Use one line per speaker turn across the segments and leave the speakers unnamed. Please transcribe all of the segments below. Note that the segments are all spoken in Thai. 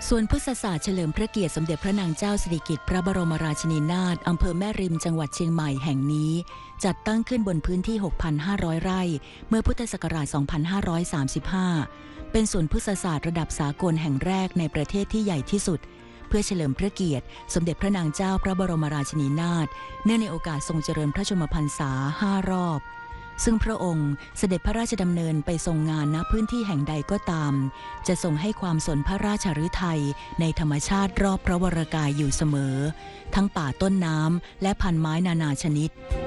ส่วนพฤกษศาสตร์เฉลิมพระเกียรติสมเด็จพระนางเจ้าสิริกิติ์พระบรมราชินีนาถอำเภอแม่ริมจังหวัดเชียงใหม่แห่งนี้จัดตั้งขึ้นบนพื้นที่ 6,500 ไร่เมื่อพุทธศักราช 2535 เป็นศูนย์พฤกษศาสตร์ระดับสากลแห่งแรกในประเทศที่ใหญ่ที่สุดเพื่อเฉลิมพระเกียรติสมเด็จพระนางเจ้าพระบรมราชินีนาถเนื่องในโอกาสทรงเจริญพระชนมพรรษา 5 รอบซึ่งพระองค์เสด็จพระราชดำเนินไปทรงงานณพื้นที่แห่งใดก็ตามจะทรงให้ความสนพระราชฤทัยในธรรมชาติรอบพระวรกายอยู่เสมอทั้งป่าต้นน้ำและพันไม้นานาชนิด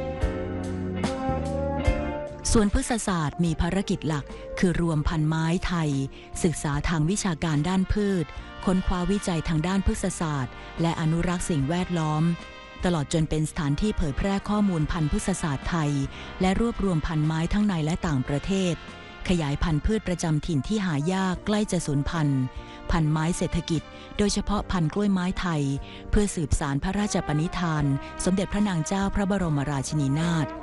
ส่วนพฤกษศาสตร์มีภารกิจหลักคือรวมพันไม้ไทยศึกษาทางวิชาการด้านพืชค้นคว้าวิจัยทางด้านพฤกษศาสตร์และอนุรักษ์สิ่งแวดล้อมตลอดจนเป็นสถานที่เผยแพร่ข้อมูลพันธุ์พฤกษศาสตร์ไทยและรวบรวมพันธุ์ไม้ทั้งในและต่างประเทศขยายพันธุ์พืชประจำถิ่นที่หายากใกล้จะสูญพันธุ์พันธุ์ไม้เศรษฐกิจโดยเฉพาะพันธุ์กล้วยไม้ไทยเพื่อสืบสานพระราชปณิธานสมเด็จพระนางเจ้าพระบรมราชินีนาถ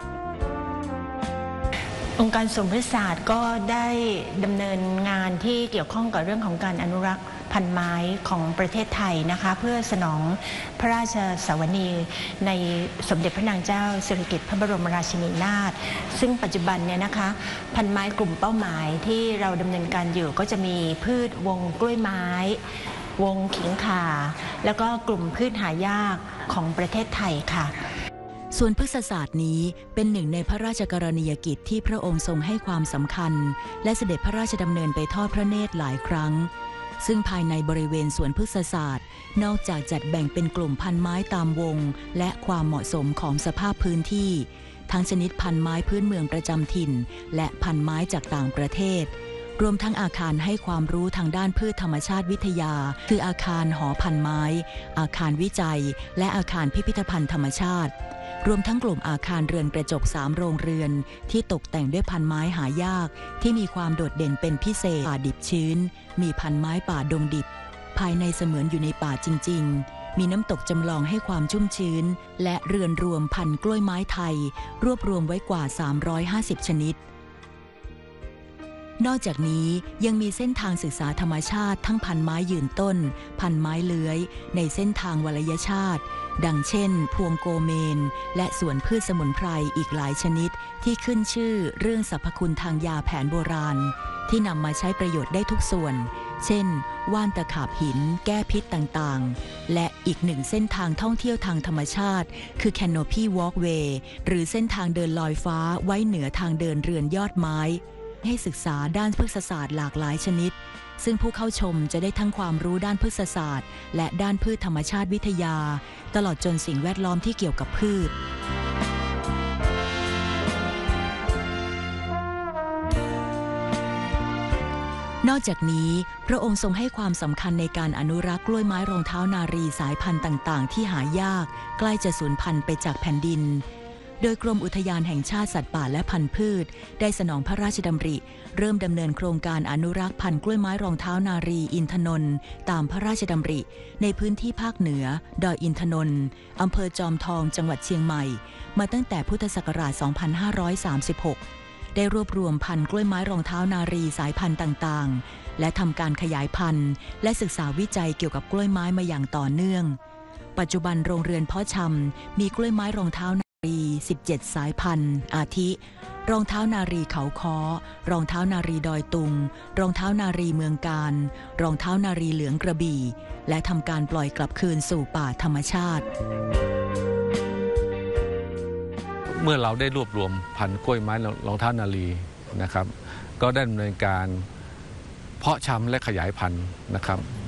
องค์การสมพฤกษศาสตร์ก็ได้ดำเนินงานที่เกี่ยวข้องกับเรื่องของการอนุรักษ์พันธุ์ไม้ของประเทศไทยนะคะเพื่อสนองพระราชสวนีในสมเด็จพระนางเจ้าสิริกิติ์พระบรมราชินีนาถซึ่งปัจจุบันเนี่ยนะคะพันธุ์ไม้กลุ่มเป้าหมายที่เราดำเนินการอยู่ก็จะมีพืชวงกล้วยไม้วงขิงข่าแล้วก็กลุ่มพืชหายากของประเทศไทยค่ะ
ส่วนพฤกษศาสตร์นี้เป็นหนึ่งในพระราชกรณียกิจที่พระองค์ทรงให้ความสำคัญและเสด็จพระราชดำเนินไปทอดพระเนตรหลายครั้งซึ่งภายในบริเวณสวนพฤกษศาสตร์นอกจากจัดแบ่งเป็นกลุ่มพันไม้ตามวงและความเหมาะสมของสภาพพื้นที่ทั้งชนิดพันไม้พื้นเมืองประจำถิ่นและพันไม้จากต่างประเทศรวมทั้งอาคารให้ความรู้ทางด้านพืชธรรมชาติวิทยาคืออาคารหอพันไม้อาคารวิจัยและอาคารพิพิธภัณฑ์ธรรมชาติรวมทั้งกลุ่มอาคารเรือนกระจก3 โรงเรือนที่ตกแต่งด้วยพันไม้หายากที่มีความโดดเด่นเป็นพิเศษป่าดิบชื้นมีพันไม้ป่าดงดิบภายในเสมือนอยู่ในป่าจริงๆมีน้ำตกจำลองให้ความชุ่มชื้นและเรือนรวมพันกล้วยไม้ไทยรวบรวมไว้กว่า350ชนิดนอกจากนี้ยังมีเส้นทางศึกษาธรรมชาติทั้งพันไม้ยืนต้นพันไม้เลื้อยในเส้นทางวรยชาติดังเช่นพวงโกเมนและสวนพืชสมุนไพรอีกหลายชนิดที่ขึ้นชื่อเรื่องสรรพคุณทางยาแผนโบราณที่นำมาใช้ประโยชน์ได้ทุกส่วนเช่นว่านตะขาบหินแก้พิษต่างๆและอีกหนึ่งเส้นทางท่องเที่ยวทางธรรมชาติคือ Canopy Walkway หรือเส้นทางเดินลอยฟ้าไว้เหนือทางเดินเรือนยอดไม้ให้ศึกษาด้านพฤกษศาสตร์หลากหลายชนิดซึ่งผู้เข้าชมจะได้ทั้งความรู้ด้านพฤกษศาสตร์และด้านพืชธรรมชาติวิทยาตลอดจนสิ่งแวดล้อมที่เกี่ยวกับพืชนอกจากนี้พระองค์ทรงให้ความสำคัญในการอนุรักษ์กล้วยไม้รองเท้านารีสายพันธุ์ต่างๆที่หายากใกล้จะสูญพันธุ์ไปจากแผ่นดินโดยกรมอุทยานแห่งชาติสัตว์ป่าและพันธุ์พืชได้สนองพระราชดำริเริ่มดำเนินโครงการอนุรักษ์พันธุ์กล้วยไม้รองเท้านารีอินทนนท์ตามพระราชดำริในพื้นที่ภาคเหนือดอยอินทนนท์อำเภอจอมทองจังหวัดเชียงใหม่มาตั้งแต่พุทธศักราช 2536 ได้รวบรวมพันธุ์กล้วยไม้รองเท้านารีสายพันธุ์ต่างๆและทำการขยายพันธุ์และศึกษาวิจัยเกี่ยวกับกล้วยไม้มาอย่างต่อเนื่องปัจจุบันโรงเรือนเพาะชำมีกล้วยไม้รองเท้า17 สายพันธุ์อาทิรองเท้านารีเขาค้อรองเท้านารีดอยตุงรองเท้านารีเมืองการรองเท้านารีเหลืองกระบี่และทำการปล่อยกลับคืนสู่ป่าธรรมชาติ
เมื่อเราได้รวบรวมพันธุ์กล้วยไม้รองเท้านารีนะครับก็ได้ดำเนินการเพาะชำและขยายพันธุ์นะครับ